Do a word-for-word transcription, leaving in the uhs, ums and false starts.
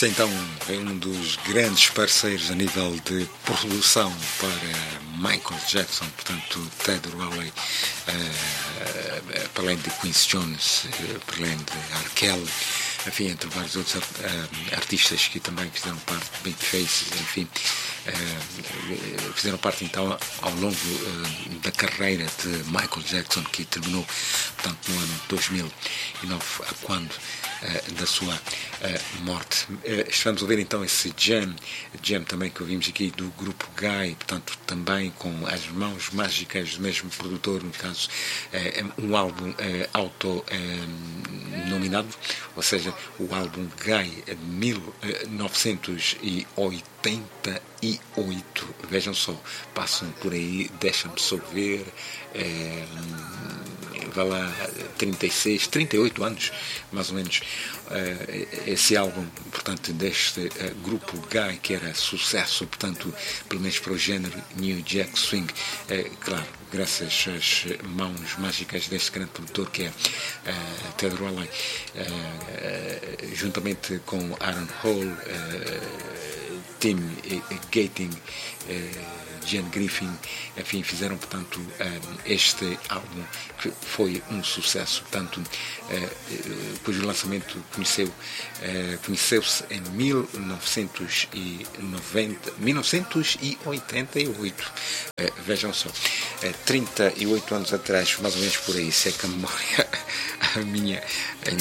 Este então é um dos grandes parceiros a nível de produção para Michael Jackson, portanto Ted Rowley, uh, para além de Quincy Jones, uh, para além de R. Kelly, enfim, entre vários outros uh, artistas que também fizeram parte de Big Faces, enfim, uh, fizeram parte então ao longo uh, da carreira de Michael Jackson, que terminou, portanto, no ano dois mil e nove, a quando uh, da sua uh, morte. Uh, estamos a ver então esse jam, jam também que ouvimos aqui do grupo Guy, portanto, também com as mãos mágicas do mesmo produtor, no caso, uh, um álbum uh, auto-nominado, uh, ou seja, o álbum Guy de mil novecentos e oitenta e oito. Vejam só, passam por aí, deixam-me só ver, é, vai lá, trinta e seis, trinta e oito anos, mais ou menos, é, esse álbum, portanto, deste é, grupo Guy, que era sucesso, portanto, pelo menos para o género New Jack Swing, é, claro, graças às mãos mágicas deste grande produtor que é uh, Ted Rowley, uh, juntamente com Aaron Hall, uh, Tim Gating, uh, Jan Griffin, enfim, fizeram, portanto, um, este álbum que foi um sucesso, portanto, uh, cujo lançamento conheceu, uh, conheceu-se em mil novecentos e noventa, mil novecentos e oitenta e oito. Uh, vejam só, uh, trinta e oito anos atrás, mais ou menos por aí, se é que a memória a minha